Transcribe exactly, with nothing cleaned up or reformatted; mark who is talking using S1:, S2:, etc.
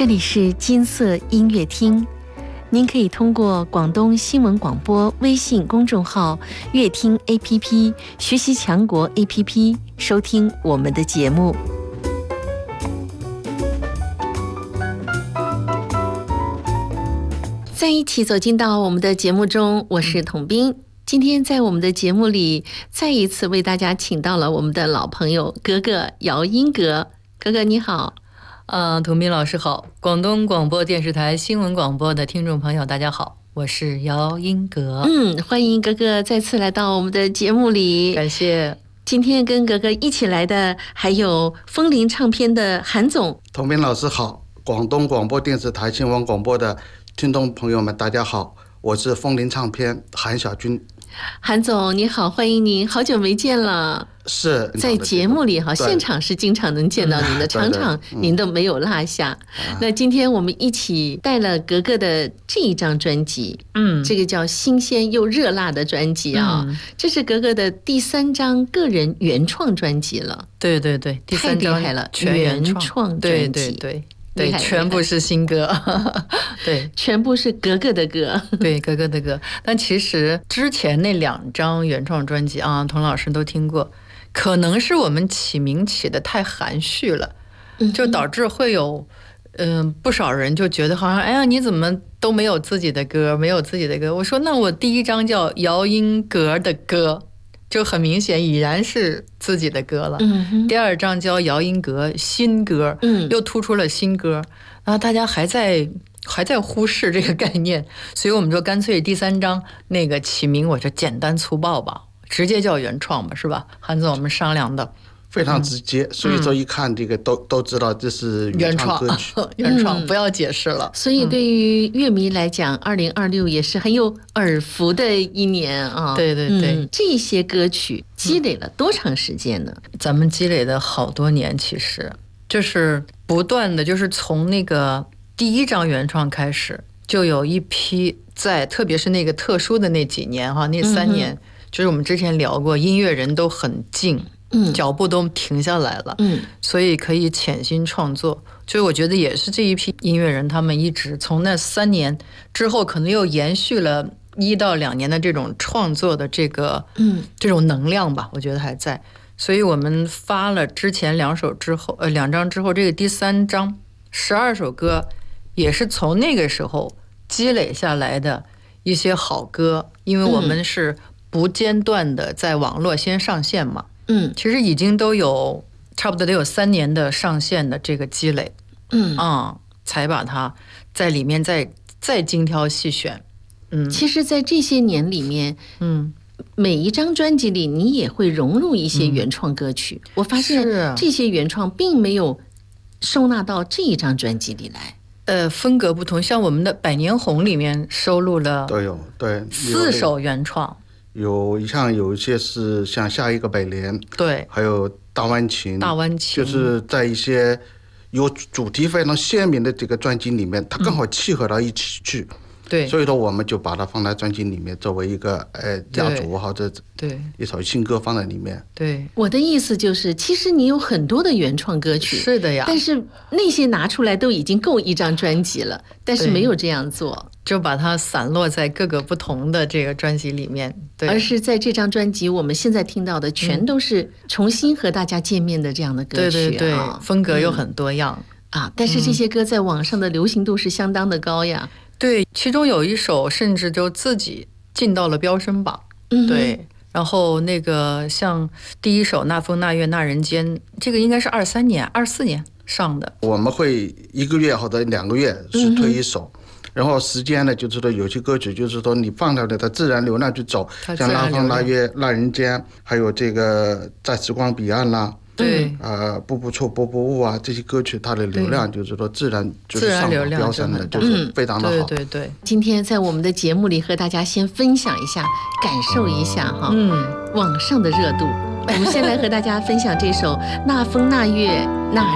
S1: 这里是金色音乐厅，您可以通过广东新闻广播微信公众号、乐听 A P P、学习强国 A P P 收听我们的节目。在一起走进到我们的节目中，我是统斌。今天在我们的节目里，再一次为大家请到了我们的老朋友格格姚英格。格格你好。
S2: 呃，统斌老师好，广东广播电视台新闻广播的听众朋友大家好，我是姚英格。
S1: 嗯，欢迎格格再次来到我们的节目里，
S2: 感谢。
S1: 今天跟格格一起来的还有风铃唱片的韩总。
S3: 统斌老师好，广东广播电视台新闻广播的听众朋友们大家好，我是风铃唱片韩小军。
S1: 韩总你好，欢迎您，好久没见了。
S3: 是
S1: 在节目里哈，现场是经常能见到您的，场场您都没有落下。那今天我们一起带了格格的这一张专辑，嗯，这个叫新鲜又热辣的专辑啊，嗯、这是格格的第三张个人原创专辑了。
S2: 对对对，第三张
S1: 太厉害了，全原创专辑，
S2: 对对对。对，全部是新歌，对，
S1: 全部是格格的歌，
S2: 对，格格的歌。但其实之前那两张原创专辑啊，童老师都听过，可能是我们起名起的太含蓄了，就导致会有，嗯、呃，不少人就觉得好像，哎呀，你怎么都没有自己的歌，没有自己的歌？我说，那我第一张叫姚英格的歌。就很明显已然是自己的歌了。嗯、第二张叫姚英格新歌，嗯，又突出了新歌，然后大家还在还在忽视这个概念，所以我们就干脆第三张那个起名我就简单粗暴吧，直接叫原创吧，是吧？韩总我们商量的
S3: 非常直接，嗯、所以说一看这个都、嗯、都知道这是原创歌曲，
S2: 原创不要解释了。
S1: 所以对于乐迷来讲，二零二六也是很有耳福的一年啊。
S2: 对对对、
S1: 嗯，这些歌曲积累了多长时间呢？
S2: 嗯、咱们积累了好多年，其实就是不断的，就是从那个第一张原创开始，就有一批在，特别是那个特殊的那几年哈，那三年，嗯、就是我们之前聊过，音乐人都很静。嗯，脚步都停下来了，嗯，所以可以潜心创作。所以我觉得也是这一批音乐人，他们一直从那三年之后，可能又延续了一到两年的这种创作的这个，嗯，这种能量吧，我觉得还在。所以我们发了之前两首之后，呃，两张之后，这个第三张十二首歌，也是从那个时候积累下来的一些好歌，因为我们是不间断的在网络先上线嘛。嗯，其实已经都有差不多得有三年的上线的这个积累，嗯啊、嗯，才把它在里面再再精挑细选。嗯，
S1: 其实，在这些年里面，嗯，每一张专辑里你也会融入一些原创歌曲。嗯、我发现这些原创并没有收纳到这一张专辑里来。
S2: 呃，风格不同，像我们的《百年红》里面收录了
S3: 都有对
S2: 四首原创。
S3: 有像有一些是像下一个百年，
S2: 对，
S3: 还有大湾琴，
S2: 大湾琴
S3: 就是在一些有主题非常鲜明的这个专辑里面，它刚好契合到一起去。嗯、对，所以说我们就把它放在专辑里面，作为一个呃压轴或者对一首新歌放在里面。
S2: 对，
S1: 我的意思就是，其实你有很多的原创歌曲，
S2: 是的呀，
S1: 但是那些拿出来都已经够一张专辑了，但是没有这样做。
S2: 就把它散落在各个不同的这个专辑里面，对，
S1: 而是在这张专辑我们现在听到的全都是重新和大家见面的这样的歌曲，
S2: 对对对，风格又很多样、
S1: 嗯、啊，但是这些歌在网上的流行度是相当的高呀。
S2: 对，其中有一首甚至就自己进到了飙升榜，嗯，对。然后那个像第一首《那风那月那人间》，这个应该是二三年、二四年上的。
S3: 我们会一个月或者两个月是推一首。嗯，然后时间呢，就是说有些歌曲就是说你放掉的它自然流量去走，像那风那月那人间，还有这个在时光彼岸啦，
S2: 对，
S3: 呃，步步错步步误啊，这些歌曲它的流量就是说自然就是上榜飙升的，就是非常的好。
S2: 嗯、对对对。
S1: 今天在我们的节目里和大家先分享一下，感受一下哈，嗯，网上的热度。我们先来和大家分享这首《那风那月